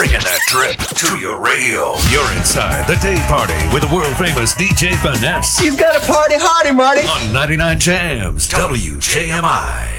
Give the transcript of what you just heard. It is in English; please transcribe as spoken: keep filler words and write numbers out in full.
bringing that drip to your radio. You're inside the day party with the world famous D J Finesse. You've got a party hardy, Marty. On ninety-nine Jams, W J M I.